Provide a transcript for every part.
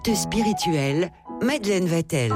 Minute spirituelle, Madeleine Vatel.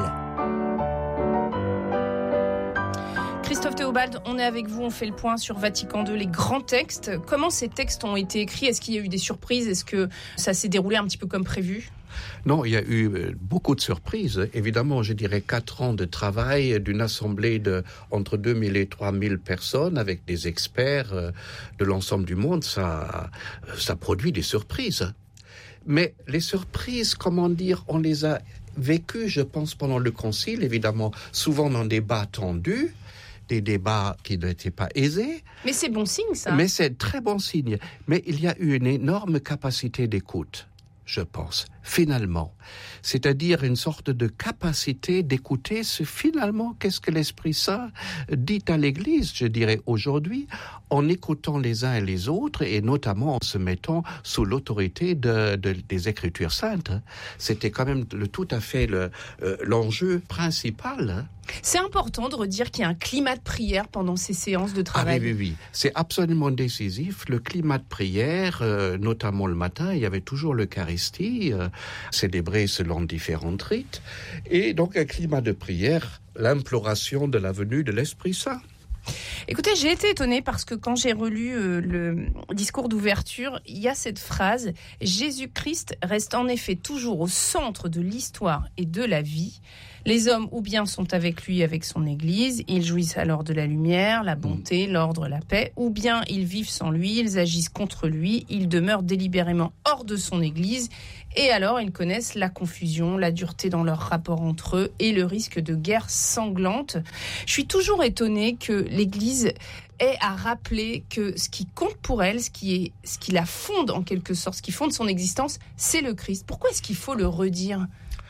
Christophe Théobald, on est avec vous, on fait le point sur Vatican II, les grands textes. Comment ces textes ont été écrits ? Est-ce qu'il y a eu des surprises ? Est-ce que ça s'est déroulé un petit peu comme prévu ? Non, il y a eu beaucoup de surprises. Évidemment, je dirais 4 ans de travail d'une assemblée de entre 2000 et 3000 personnes avec des experts de l'ensemble du monde. Ça produit des surprises. Mais les surprises, comment dire, on les a vécues, je pense, pendant le concile, évidemment, souvent dans des débats tendus, des débats qui n'étaient pas aisés. Mais c'est bon signe, ça. Mais c'est très bon signe. Mais il y a eu une énorme capacité d'écoute, je pense, finalement. C'est-à-dire une sorte de capacité d'écouter finalement, qu'est-ce que l'Esprit Saint dit à l'Église, je dirais, aujourd'hui, en écoutant les uns et les autres, et notamment en se mettant sous l'autorité des Écritures saintes. C'était quand même tout à fait l'enjeu principal. C'est important de redire qu'il y a un climat de prière pendant ces séances de travail. Ah oui. C'est absolument décisif. Le climat de prière, notamment le matin, il y avait toujours l'Eucharistie, célébrée selon différents rites. Et donc un climat de prière, l'imploration de la venue de l'Esprit Saint. Écoutez, j'ai été étonnée parce que quand j'ai relu le discours d'ouverture, il y a cette phrase « Jésus-Christ reste en effet toujours au centre de l'histoire et de la vie. Les hommes ou bien sont avec lui, avec son Église, ils jouissent alors de la lumière, la bonté, l'ordre, la paix, ou bien ils vivent sans lui, ils agissent contre lui, ils demeurent délibérément hors de son Église, et alors ils connaissent la confusion, la dureté dans leur rapport entre eux et le risque de guerre sanglante. » Je suis toujours étonnée que l'Église ait à rappeler que ce qui compte pour elle, ce qui la fonde en quelque sorte, ce qui fonde son existence, c'est le Christ. Pourquoi est-ce qu'il faut le redire ?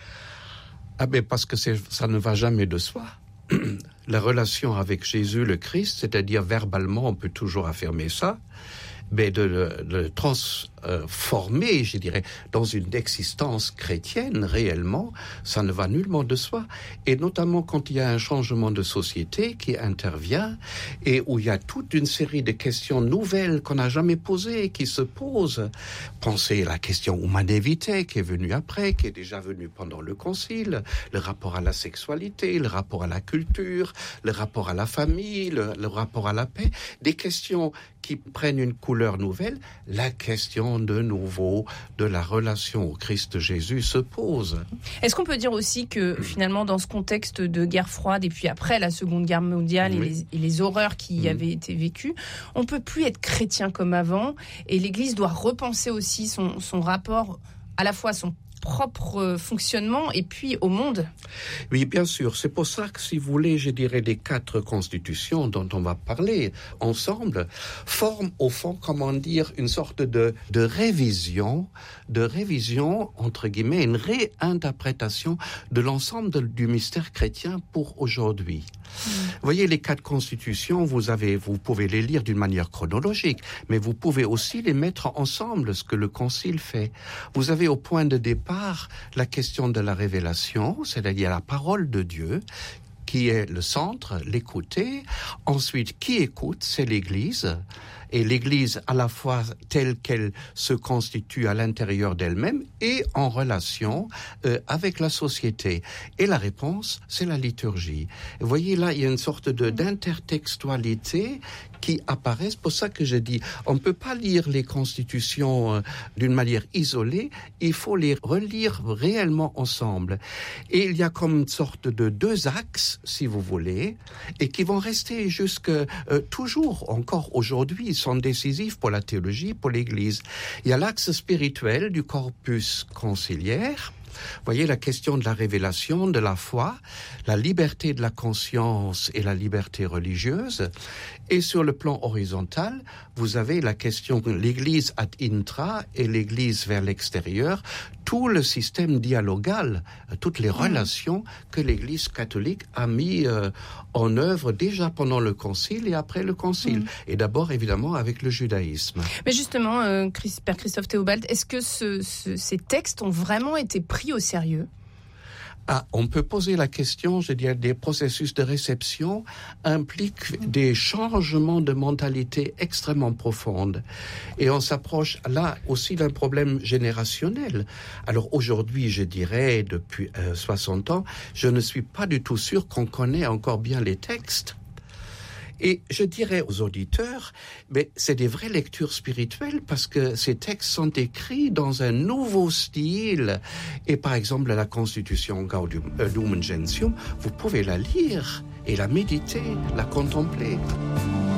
Ah ben parce que ça ne va jamais de soi. La relation avec Jésus le Christ, c'est-à-dire verbalement, on peut toujours affirmer ça, mais de le transformer, je dirais, dans une existence chrétienne réellement, ça ne va nullement de soi. Et notamment quand il y a un changement de société qui intervient et où il y a toute une série de questions nouvelles qu'on n'a jamais posées, qui se posent. Pensez à la question Humanae Vitae qui est venue après, qui est déjà venue pendant le concile, le rapport à la sexualité, le rapport à la culture, le rapport à la famille, le rapport à la paix, des questions qui prennent une couleur nouvelle. La question de nouveau de la relation au Christ Jésus se pose. Est-ce qu'on peut dire aussi que finalement dans ce contexte de guerre froide et puis après la Seconde Guerre mondiale et les horreurs qui y avaient été vécues, on peut plus être chrétien comme avant et l'Église doit repenser aussi son rapport, à la fois son propre fonctionnement et puis au monde. Oui, bien sûr. C'est pour ça que, si vous voulez, je dirais, les 4 constitutions dont on va parler ensemble forment, au fond, comment dire, une sorte de révision, entre guillemets, une réinterprétation de l'ensemble du mystère chrétien pour aujourd'hui. Vous voyez, les 4 constitutions, vous pouvez les lire d'une manière chronologique, mais vous pouvez aussi les mettre ensemble, ce que le Concile fait. Vous avez au point de départ la question de la révélation, c'est-à-dire la parole de Dieu, qui est le centre, l'écouter. Ensuite, qui écoute, c'est l'Église. Et l'Église, à la fois telle qu'elle se constitue à l'intérieur d'elle-même et en relation avec la société. Et la réponse, c'est la liturgie. Vous voyez, là, il y a une sorte d'intertextualité qui apparaît. C'est pour ça que je dis, on ne peut pas lire les constitutions d'une manière isolée, il faut les relire réellement ensemble. Et il y a comme une sorte de 2 axes, si vous voulez, et qui vont rester toujours, encore aujourd'hui, sont décisifs pour la théologie, pour l'Église. Il y a l'axe spirituel du corpus conciliaire. Vous voyez, la question de la révélation, de la foi, la liberté de la conscience et la liberté religieuse. Et sur le plan horizontal, vous avez la question de l'Église ad intra et l'Église vers l'extérieur, tout le système dialogal, toutes les relations que l'Église catholique a mis en œuvre déjà pendant le Concile et après le Concile. Et d'abord, évidemment, avec le judaïsme. Mais justement, Père Christophe Théobald, est-ce que ces textes ont vraiment été pris au sérieux ? On peut poser la question, je dirais, des processus de réception impliquent des changements de mentalité extrêmement profondes. Et on s'approche là aussi d'un problème générationnel. Alors aujourd'hui, je dirais, depuis 60 ans, je ne suis pas du tout sûr qu'on connaît encore bien les textes. Et je dirais aux auditeurs, mais c'est des vraies lectures spirituelles parce que ces textes sont écrits dans un nouveau style. Et par exemple, la Constitution Gaudium et Gentium, vous pouvez la lire et la méditer, la contempler.